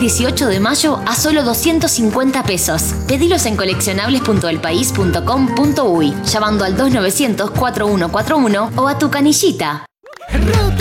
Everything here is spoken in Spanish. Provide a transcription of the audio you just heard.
18 de mayo a solo 250 pesos. Pedilos en coleccionables.elpaís.com.uy, llamando al 2900-4141 o a tu canillita. Ruta